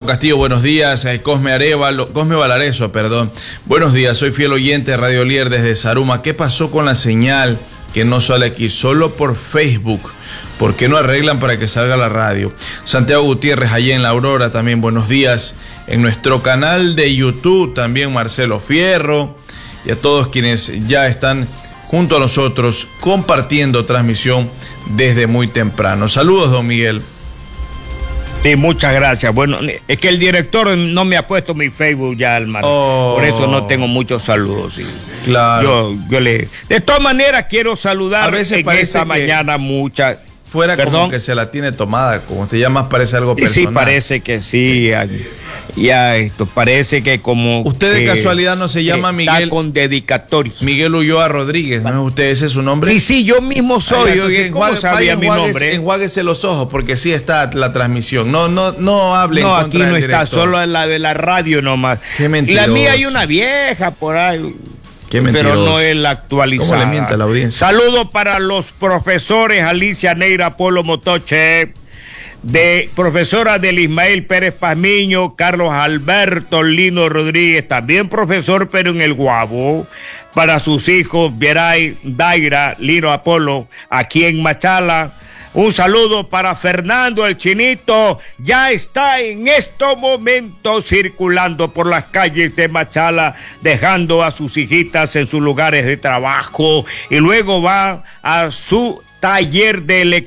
Castillo, buenos días. Cosme Valareso, perdón. Buenos días, soy fiel oyente de Radio Líder desde Zaruma. ¿Qué pasó con la señal que no sale aquí? Solo por Facebook. ¿Por qué no arreglan para que salga la radio? Santiago Gutiérrez, allá en La Aurora, también buenos días. En nuestro canal de YouTube, también Marcelo Fierro. Y a todos quienes ya están junto a nosotros compartiendo transmisión desde muy temprano. Saludos, don Miguel. Sí, muchas gracias. Bueno, es que el director no me ha puesto mi Facebook ya, hermano. Por eso no tengo muchos saludos. Sí. Claro. De todas maneras, quiero saludar a veces en esta mañana muchas. Fuera como que se la tiene tomada, como usted ya más parece algo personal. Sí, parece que sí. Ya esto parece que como usted de casualidad no se llama Miguel, está con dedicatoria. Miguel Ulloa Rodríguez, ¿no es usted? ¿Ese es su nombre? Sí, yo mismo soy. ¿Cómo sabía mi nombre? Enjuáguese los ojos porque sí está la transmisión. No hable en contra aquí no del está, director. Solo la de la radio nomás. Qué mentiroso. La mía hay una vieja por ahí. Qué mentiroso. Pero no es la actualizada. ¿Cómo le miente a la audiencia? Saludos para los profesores Alicia Neira Polo Motoche, de profesora del Ismael Pérez Pazmiño, Carlos Alberto Lino Rodríguez, también profesor pero en el Guabo, para sus hijos Vieray, Daira, Lino Apolo, aquí en Machala. Un saludo para Fernando el Chinito, ya está en estos momentos circulando por las calles de Machala, dejando a sus hijitas en sus lugares de trabajo y luego va a su taller de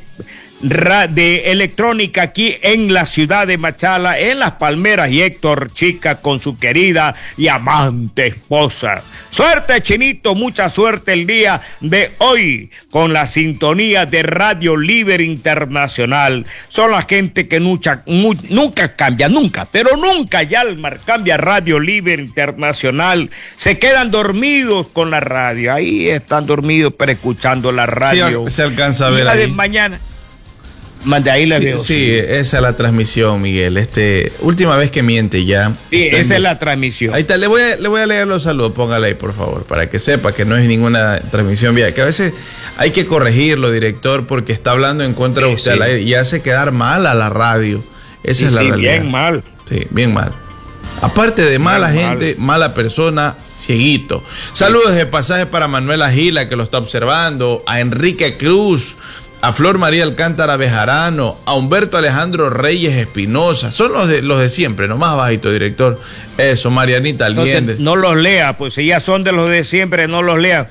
electrónica aquí en la ciudad de Machala, en Las Palmeras, y Héctor Chica con su querida y amante esposa. Suerte, Chinito, mucha suerte el día de hoy con la sintonía de Radio Libre Internacional. Son la gente que nunca cambia, pero nunca Yalmar cambia Radio Libre Internacional. Se quedan dormidos con la radio, ahí están dormidos pero escuchando la radio. Sí, se alcanza a ver ahí. De mañana. De ahí la veo. Sí, esa es la transmisión, Miguel. Última vez que miente ya. Sí, esa es la transmisión. Ahí está, le voy a leer los saludos, póngale ahí, por favor, para que sepa que no es ninguna transmisión vía. Que a veces hay que corregirlo, director, porque está hablando en contra de usted al aire y hace quedar mal a la radio. Esa es la realidad. Bien mal. Sí, bien mal. Aparte de mala gente, mala persona, cieguito. Saludos de pasaje para Manuela Gila, que lo está observando, a Enrique Cruz, a Flor María Alcántara Bejarano, a Humberto Alejandro Reyes Espinosa. Son los de siempre, no más bajito, director. Eso, Marianita Allende. No los lea, pues si ya son de los de siempre, no los lea.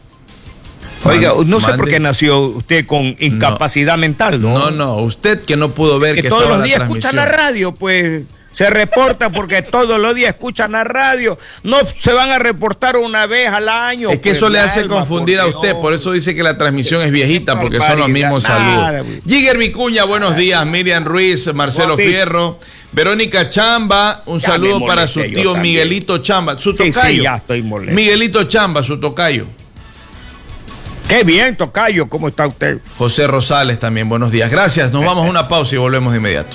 Oiga, no sé por qué nació usted con incapacidad mental, ¿no? No, usted que no pudo ver que todos estaba los días la escucha la radio, pues se reporta porque todos los días escuchan la radio. No se van a reportar una vez al año. Es que pues, eso le hace confundir a usted, por eso dice que la transmisión es viejita, porque son los mismos saludos. Jigger Vicuña, buenos días. Miriam Ruiz, Marcelo Fierro, Verónica Chamba, un saludo para su tío Miguelito Chamba, su tocayo. Sí, ya estoy molesto. Miguelito Chamba, su tocayo. Qué bien, tocayo, ¿cómo está usted? José Rosales también, buenos días. Gracias, nos vamos a una pausa y volvemos de inmediato.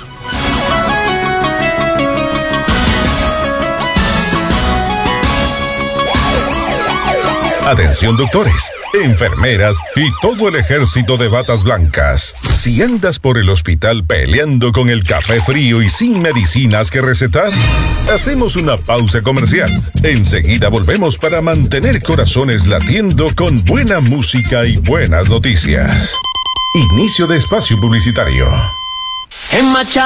Atención, doctores, enfermeras y todo el ejército de batas blancas. Si andas por el hospital peleando con el café frío y sin medicinas que recetar, hacemos una pausa comercial. Enseguida volvemos para mantener corazones latiendo con buena música y buenas noticias. Inicio de espacio publicitario. En Machala